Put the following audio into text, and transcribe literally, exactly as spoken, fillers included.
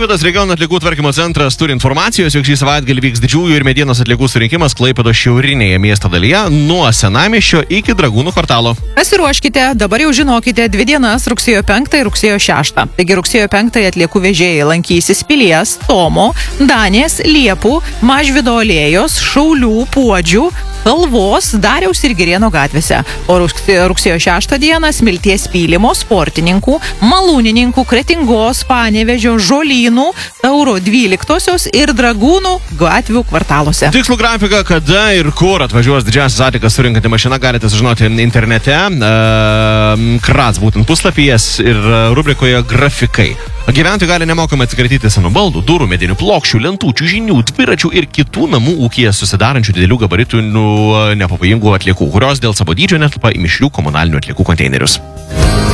Klaipėdos regiono atliekų tvarkymo centras turi informacijos, jog šį savaitgalį vyks didžiųjų ir medienos atliekų surinkimas Klaipėdos šiaurinėje miesto dalyje nuo Senamiesčio iki Dragūnų kvartalo. Pasiruoškite, dabar jau žinokite, dvi dienas rugsėjo penktą ir rugsėjo šeštą. Taigi rugsėjo penktą atliekų vežėjai lankysis Pilies, Tomo, Danės, Liepų, Mažvydo alėjos, Šaulių, Puodžių, Kalvos, Dariaus ir Girėno gatvėse. O rugsėjo šeštą dieną Smilties pylimo, Sportininkų, Malūnininkų, Kretingos, Panevėžio, Žolynų, Tauro dvyliktosios ir Dragūnų gatvių kvartaluose. Tikslų grafiką, kada ir kur atvažiuos didžiausias atliekas surinkanti mašina, galite sužinoti internete, uh, Krats būtent puslapyje ir rubrikoje grafikai. Gyventojai gali nemokamai atsikratyti senų baldų, durų, medinių plokščių, lentų, čiužinių, dviračių ir kitų namų ūkyje susidarančių didelių gabaritų nepavojingų atliekų, kurios dėl savo dydžio netelpa į mišrių komunalinių atliekų konteinerius.